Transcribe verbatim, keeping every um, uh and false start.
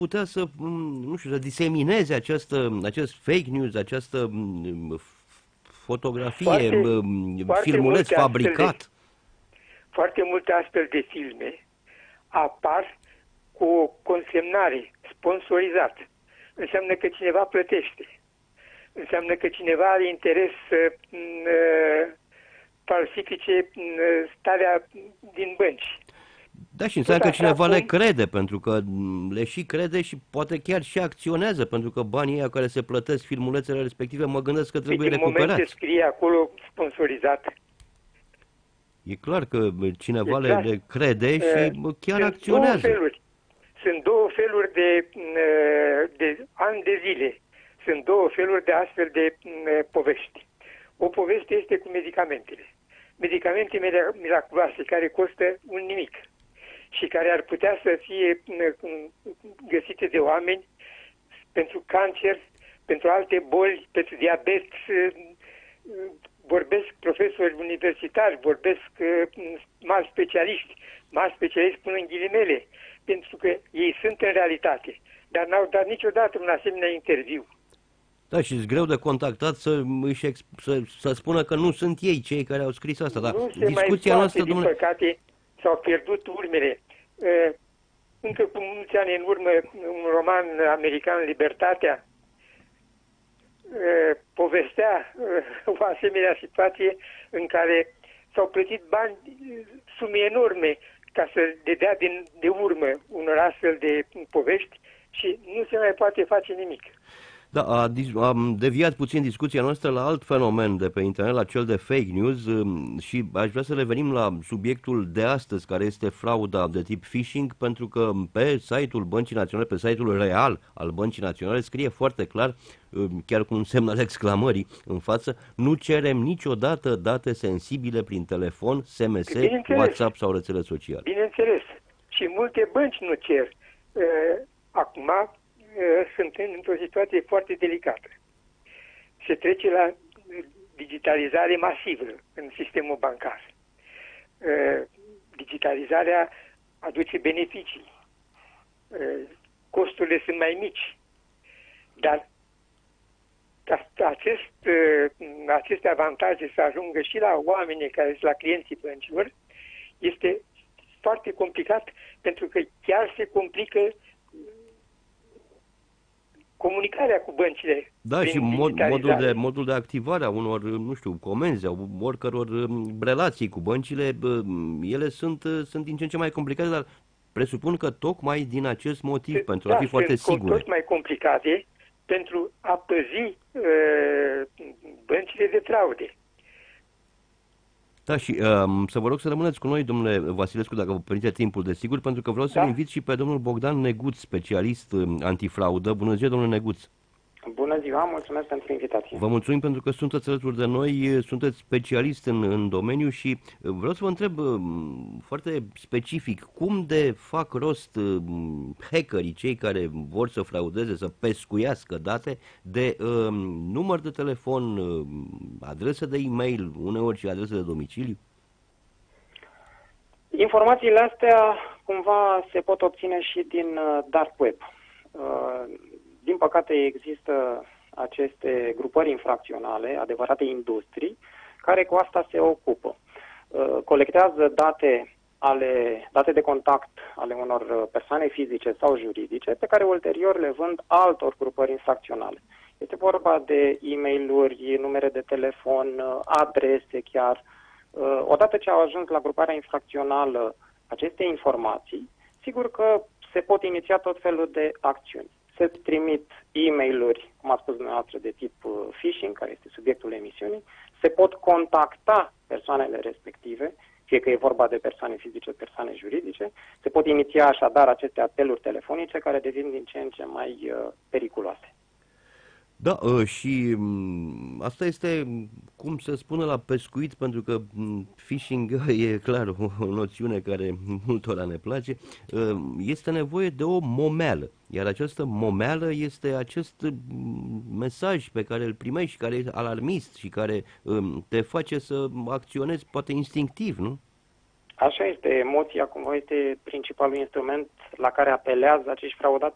putea să, nu știu, să disemineze această, acest fake news, această fotografie, Foarte, foarte filmuleț multe astfel de, fabricat. foarte multe astfel de filme apar cu o consemnare sponsorizată. Înseamnă că cineva plătește. Înseamnă că cineva are interes să uh, falsifice uh, starea din bănci. Da, și înseamnă că cineva cum... le crede, pentru că le și crede și poate chiar și acționează, pentru că banii ăia care se plătesc filmulețele respective, mă gândesc că trebuie din recuperați. moment ce scrie acolo sponsorizat. E clar că cineva e le, clar. le crede și chiar Sunt acționează. Două feluri. Sunt două feluri de, de ani de zile. Sunt două feluri de astfel de povești. O poveste este cu medicamentele. Medicamente miraculoase care costă un nimic și care ar putea să fie găsite de oameni pentru cancer, pentru alte boli, pentru diabet. Vorbesc profesori universitari, vorbesc mari specialiști, mari specialiști până în ghilimele, pentru că ei sunt în realitate, dar n-au dat niciodată un asemenea interviu. Da, și e greu de contactat să, își, să, să spună că nu sunt ei cei care au scris asta. Dar nu se discuția mai poate, noastră, din domnule... păcate, s-au pierdut urmele. Încă cu mulți ani în urmă, un roman american, Libertatea, povestea o asemenea situație în care s-au plătit bani, sume enorme, ca să le dea din, de urmă unor astfel de povești și nu se mai poate face nimic. Da, a, am deviat puțin discuția noastră la alt fenomen de pe internet, la cel de fake news, și aș vrea să revenim la subiectul de astăzi, care este frauda de tip phishing, pentru că pe site-ul Băncii Naționale, pe site-ul real al Băncii Naționale, scrie foarte clar, chiar cu un semn al exclamării în față: nu cerem niciodată date sensibile prin telefon, S M S, WhatsApp sau rețele sociale. Bineînțeles. Și multe bănci nu cer. Acum sunt într-o situație foarte delicată. Se trece la digitalizare masivă în sistemul bancar. Digitalizarea aduce beneficii. Costurile sunt mai mici. Dar acest, aceste avantaje să ajungă și la oamenii care sunt la clienții băncilor este foarte complicat, pentru că chiar se complică comunicarea cu băncile. Da, și mod, modul, de, modul de activare a unor, nu știu, comenzi, a oricăror relații cu băncile, ele sunt, sunt din ce în ce mai complicate, dar presupun că tocmai din acest motiv, de, pentru da, a fi foarte sigure. Tot mai complicate pentru a păzi uh, băncile de fraude. Da, și um, să vă rog să rămâneți cu noi, domnule Vasilescu, dacă vă permite timpul, desigur, pentru că vreau să-l da. invit și pe domnul Bogdan Neguț, specialist antifraudă. Bună ziua, domnule Neguț! Bună ziua, mulțumesc pentru invitație. Vă mulțumim pentru că sunteți alături de noi, sunteți specialist în, în domeniu și vreau să vă întreb foarte specific, cum de fac rost hackerii, cei care vor să fraudeze, să pescuiască date, de um, număr de telefon, adresă de e-mail, uneori și adresă de domiciliu? Informațiile astea cumva se pot obține și din uh, dark web. Uh, Din păcate există aceste grupări infracționale, adevărate industrii, care cu asta se ocupă. Colectează date, ale, date de contact ale unor persoane fizice sau juridice, pe care ulterior le vând altor grupări infracționale. Este vorba de e-mail-uri, numere de telefon, adrese chiar. Odată ce au ajuns la gruparea infracțională aceste informații, sigur că se pot iniția tot felul de acțiuni. Se trimit e-mail-uri, cum a spus dumneavoastră, de tip phishing, care este subiectul emisiunii, se pot contacta persoanele respective, fie că e vorba de persoane fizice, persoane juridice, se pot iniția așadar aceste apeluri telefonice care devin din ce în ce mai uh, periculoase. Da, și asta este, cum să spună, la pescuit, pentru că phishing e clar o noțiune care multora ne place, este nevoie de o momeală, iar această momeală este acest mesaj pe care îl primești, care e alarmist și care te face să acționezi poate instinctiv, nu? Așa este, emoția cumva este principalul instrument la care apelează acești fraudatori.